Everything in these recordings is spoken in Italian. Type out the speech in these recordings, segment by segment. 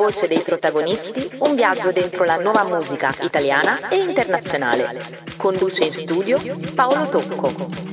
voce dei protagonisti un viaggio dentro la nuova musica italiana e internazionale. Conduce in studio Paolo Tocco.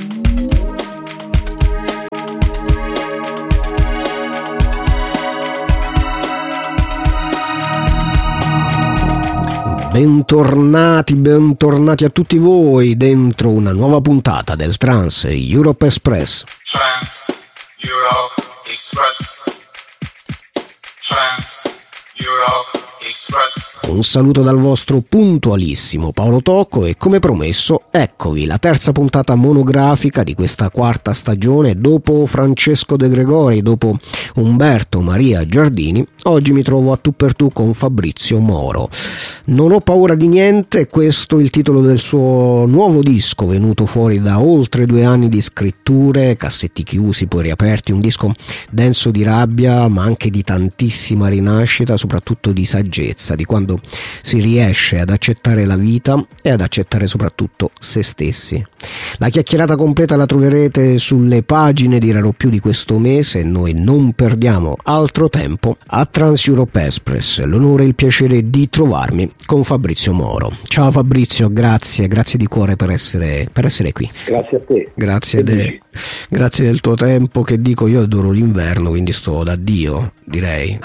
Bentornati a tutti voi dentro una nuova puntata del Trans Europe Express. Trans Europe Express. Trans Europe Express. Un saluto dal vostro puntualissimo Paolo Tocco e come promesso eccovi la terza puntata monografica di questa quarta stagione. Dopo Francesco De Gregori, dopo Umberto Maria Giardini, oggi mi trovo a tu per tu con Fabrizio Moro. Non ho paura di niente, questo è il titolo del suo nuovo disco venuto fuori da oltre 2 anni di scritture, cassetti chiusi poi riaperti, un disco denso di rabbia ma anche di tantissima rinascita, soprattutto di saggezza, di quando si riesce ad accettare la vita e ad accettare soprattutto se stessi. La chiacchierata completa la troverete sulle pagine, dirò più di questo mese, e noi non perdiamo altro tempo a Trans Europe Express. L'onore e il piacere di trovarmi con Fabrizio Moro. Ciao Fabrizio, grazie di cuore per essere qui. Grazie a te. Grazie del tuo tempo, che dico, io adoro l'inverno, quindi sto da Dio, direi.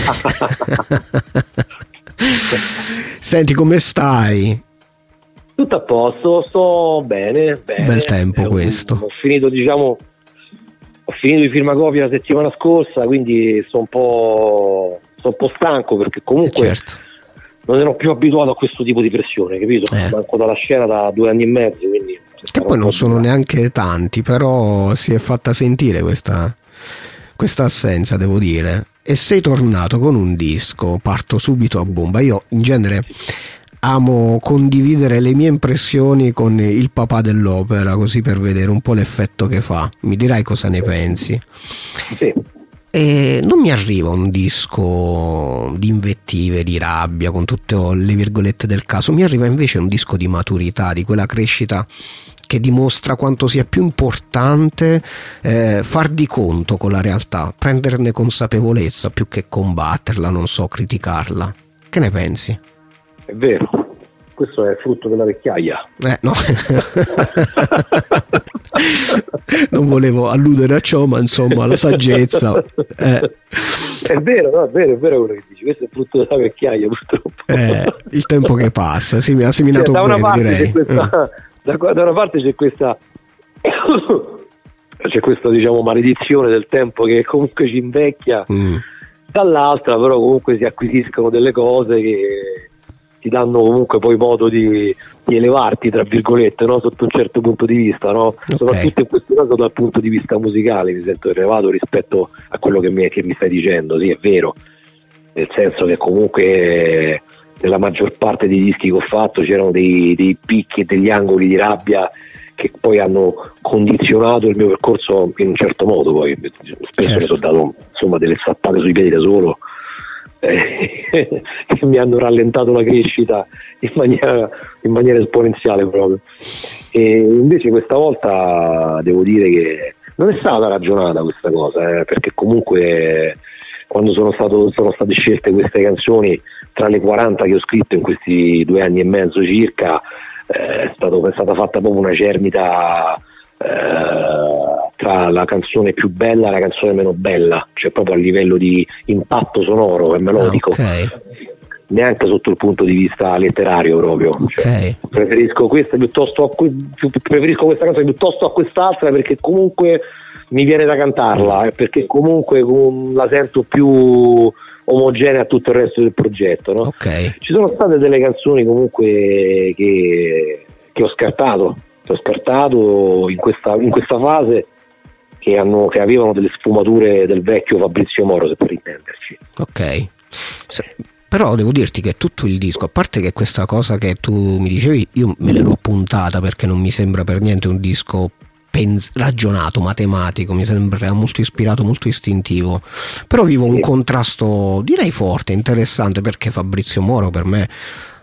Senti, come stai? Tutto a posto, sto bene. Bel tempo questo. Ho finito di Firmacopia la settimana scorsa, quindi sto un po' stanco, perché comunque certo, non ero più abituato a questo tipo di pressione, capito? Manco dalla scena da 2 anni e mezzo, quindi che poi non sono neanche tanti, però si è fatta sentire questa assenza, devo dire. E sei tornato con un disco, parto subito a bomba. Io in genere amo condividere le mie impressioni con il papà dell'opera, così per vedere un po' l'effetto che fa. Mi dirai cosa ne pensi? Sì. E non mi arriva un disco di invettive, di rabbia, con tutte le virgolette del caso. Mi arriva invece un disco di maturità, di quella crescita che dimostra quanto sia più importante far di conto con la realtà, prenderne consapevolezza più che combatterla, non so, criticarla. Che ne pensi? È vero, questo è frutto della vecchiaia. No. Non volevo alludere a ciò, ma insomma la saggezza. È vero, no, è vero quello che dici, questo è frutto della vecchiaia, purtroppo. Il tempo che passa, sì, mi ha seminato da bene, una parte direi. Da una parte c'è questa diciamo maledizione del tempo che comunque ci invecchia, dall'altra però comunque si acquisiscono delle cose che ti danno comunque poi modo di elevarti, tra virgolette, no? Sotto un certo punto di vista, no? Okay. Soprattutto in questo caso dal punto di vista musicale mi sento elevato rispetto a quello che mi stai dicendo. Sì, è vero, nel senso che comunque nella maggior parte dei dischi che ho fatto c'erano dei picchi e degli angoli di rabbia che poi hanno condizionato il mio percorso in un certo modo. Poi spesso mi sono dato insomma delle zappate sui piedi da solo che mi hanno rallentato la crescita in maniera esponenziale proprio. E invece questa volta devo dire che non è stata ragionata questa cosa, perché comunque quando sono state scelte queste canzoni tra le 40 che ho scritto in questi 2 anni e mezzo circa, è stata fatta proprio una cernita tra la canzone più bella e la canzone meno bella, cioè proprio a livello di impatto sonoro e melodico. Okay. Neanche sotto il punto di vista letterario proprio. Okay. Cioè, preferisco questa canzone piuttosto a quest'altra, perché comunque mi viene da cantarla, perché comunque la sento più omogenea a tutto il resto del progetto, no? Okay. Ci sono state delle canzoni comunque che ho scartato in questa fase, che avevano delle sfumature del vecchio Fabrizio Moro, se per intenderci. Ok. Però devo dirti che tutto il disco, a parte che questa cosa che tu mi dicevi, io me l'ero appuntata perché non mi sembra per niente un disco ragionato, matematico, mi sembra molto ispirato, molto istintivo, però vivo un contrasto direi forte, interessante, perché Fabrizio Moro per me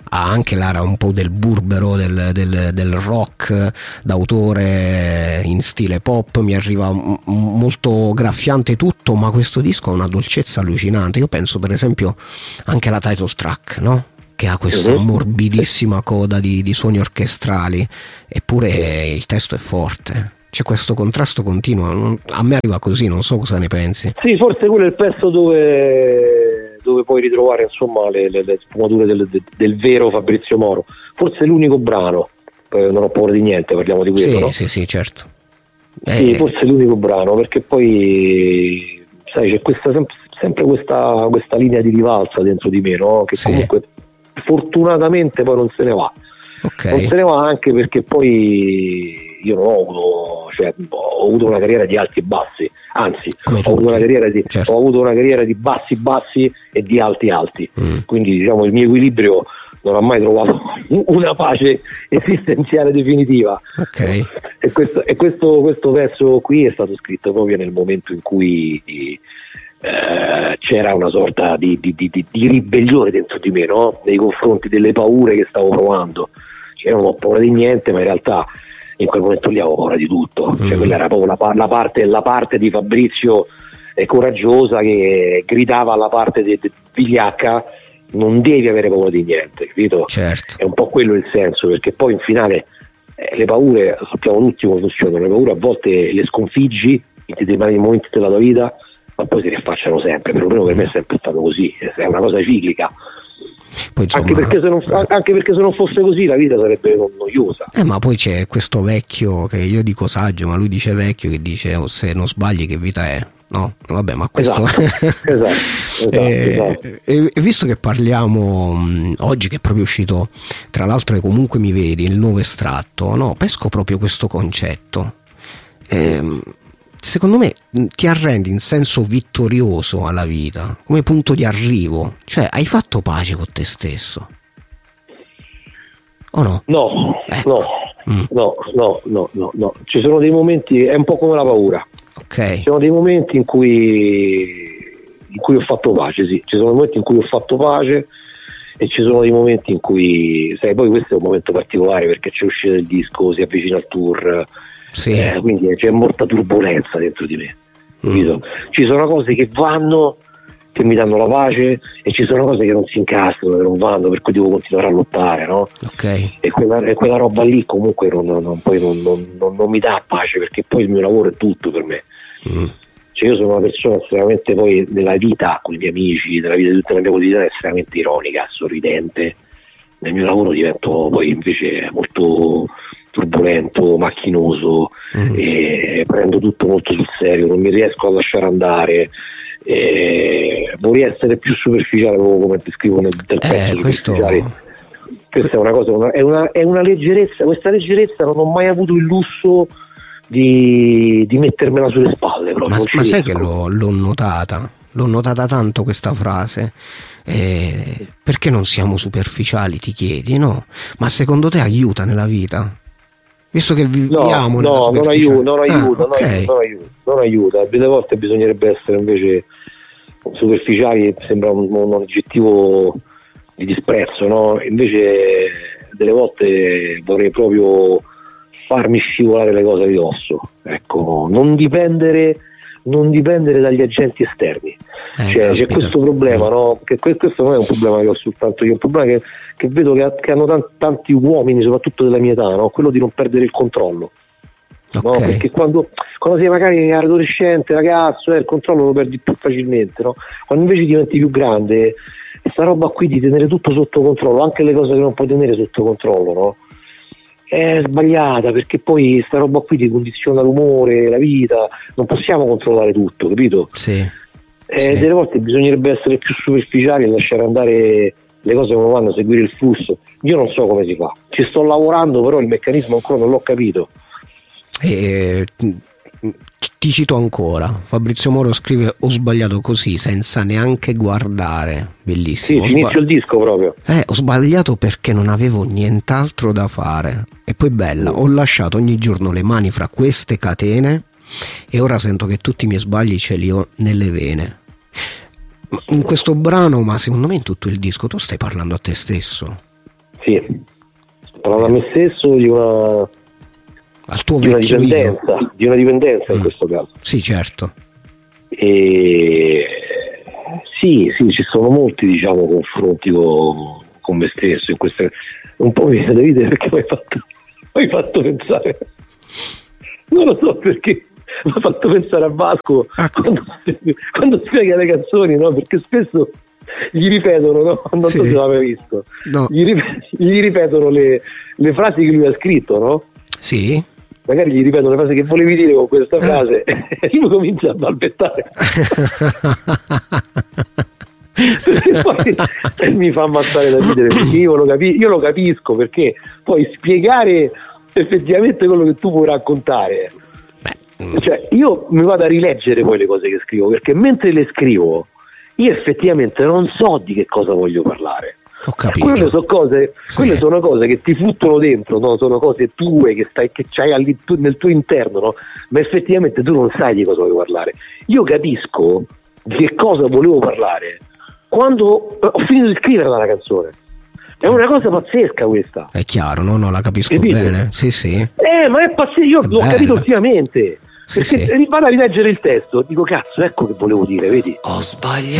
ha anche l'area un po' del burbero del rock d'autore in stile pop, mi arriva molto graffiante tutto, ma questo disco ha una dolcezza allucinante. Io penso per esempio anche alla title track, no? Che ha questa morbidissima coda di suoni orchestrali, eppure il testo è forte. C'è questo contrasto continuo, a me arriva così, non so cosa ne pensi. Sì, forse quello è il pezzo dove puoi ritrovare insomma le sfumature del vero Fabrizio Moro. Forse è l'unico brano, non ho paura di niente, parliamo di quello, sì, no? Sì, certo. Sì, forse è l'unico brano, perché poi sai c'è sempre questa linea di rivalsa dentro di me, no? Che comunque fortunatamente poi non se ne va. Okay. Non se ne va anche perché poi io non ho avuto una carriera di alti e bassi, anzi ho avuto una carriera di bassi e di alti. Quindi diciamo il mio equilibrio non ha mai trovato una pace esistenziale definitiva. Okay. E questo verso qui è stato scritto proprio nel momento in cui c'era una sorta di ribellione dentro di me, no? Nei confronti delle paure che stavo provando. Cioè, non ho paura di niente, ma in realtà in quel momento lì avevo paura di tutto. Cioè, quella era proprio la parte di Fabrizio coraggiosa che gridava alla parte di vigliacca: non devi avere paura di niente, capito? Certo. È un po' quello il senso, perché poi in finale le paure, sappiamo tutti come funzionano, le paure a volte le sconfiggi in momenti della tua vita, ma poi si rifacciano sempre, perlomeno per me è sempre stato così, è una cosa ciclica. Poi, insomma, anche perché se non fosse così la vita sarebbe noiosa. Ma poi c'è questo vecchio, che io dico saggio, ma lui dice vecchio, che dice se non sbagli che vita è, no? Vabbè, ma questo esatto. E visto che parliamo oggi, che è proprio uscito, tra l'altro, e comunque mi vedi, il nuovo estratto, no? Pesco proprio questo concetto. Secondo me ti arrendi in senso vittorioso alla vita, come punto di arrivo, cioè hai fatto pace con te stesso, o no? No, ecco. No. Ci sono dei momenti, è un po' come la paura. Ok. Ci sono dei momenti in cui ho fatto pace, sì. Ci sono dei momenti in cui ho fatto pace e ci sono dei momenti in cui, sai, poi questo è un momento particolare perché c'è uscita il disco, si avvicina al tour. Sì. Quindi c'è molta turbolenza dentro di me, capito? Ci sono cose che vanno, che mi danno la pace, e ci sono cose che non si incastrano, che non vanno, per cui devo continuare a lottare, no? Okay. E quella roba lì comunque non mi dà pace, perché poi il mio lavoro è tutto per me. Cioè io sono una persona estremamente, poi nella vita con i miei amici, nella vita di tutta la mia quotidiana, estremamente ironica, sorridente. Nel mio lavoro divento poi invece molto turbolento, macchinoso, e prendo tutto molto sul serio, non mi riesco a lasciare andare, vorrei essere più superficiale, proprio come ti scrivo nel pezzo. Questa è una cosa, è una leggerezza, questa leggerezza non ho mai avuto il lusso di mettermela sulle spalle proprio. Ma sai che l'ho notata tanto questa frase, perché non siamo superficiali, ti chiedi, no? Ma secondo te aiuta nella vita? Visto che viviamo nella superficialità. Non aiuta. Delle volte bisognerebbe essere invece superficiali, sembra un aggettivo di disprezzo, no? Invece delle volte vorrei proprio farmi scivolare le cose di dosso, ecco, non dipendere dagli agenti esterni. Cioè, c'è questo problema, no? Che questo non è un problema che ho soltanto io, è un problema che vedo che hanno tanti uomini, soprattutto della mia età, no? Quello di non perdere il controllo. Okay. No? Perché quando sei magari adolescente, ragazzo, il controllo lo perdi più facilmente, no? Quando invece diventi più grande, questa roba qui di tenere tutto sotto controllo, anche le cose che non puoi tenere sotto controllo, no? È sbagliata, perché poi sta roba qui ti condiziona l'umore, la vita, non possiamo controllare tutto, capito? Sì. Delle volte bisognerebbe essere più superficiali e lasciare andare le cose come vanno, seguire il flusso. Io non so come si fa, ci sto lavorando, però il meccanismo ancora non l'ho capito. Ti cito ancora, Fabrizio Moro scrive: ho sbagliato così senza neanche guardare. Bellissimo. Sì, inizio il disco proprio. Ho sbagliato perché non avevo nient'altro da fare. E poi bella, ho lasciato ogni giorno le mani fra queste catene e ora sento che tutti i miei sbagli ce li ho nelle vene. In questo brano, ma secondo me in tutto il disco, tu stai parlando a te stesso. Sì, sto parlando a me stesso di una dipendenza in questo caso. Sì, certo. E sì, ci sono molti, diciamo, confronti con me stesso in queste. Un po' mi viene da ridere perché mi hai fatto pensare, non lo so perché mi ha fatto pensare a Vasco quando spiega le canzoni, no? Perché spesso gli ripetono, no? Non so se l'avete visto, no. Gli ripetono le frasi che lui ha scritto, no? Sì. Magari gli ripetono le frasi che volevi dire con questa frase e lui comincia a balbettare. Perché poi mi fa ammazzare da ridere, perché io lo capisco, perché poi spiegare effettivamente quello che tu puoi raccontare, cioè io mi vado a rileggere poi le cose che scrivo, perché mentre le scrivo io effettivamente non so di che cosa voglio parlare. Ho capito. Quelle sono cose che ti fluttuano dentro, no? Sono cose tue che c'hai nel tuo interno, no? Ma effettivamente tu non sai di cosa vuoi parlare. Io capisco di che cosa volevo parlare quando ho finito di scrivere la canzone. È una cosa pazzesca questa. È chiaro, no, la capisco, capito? Bene. Sì. Ma è pazzesco, io l'ho capito ultimamente. Perché vado a rileggere il testo, dico cazzo, ecco che volevo dire, vedi? Ho sbagliato.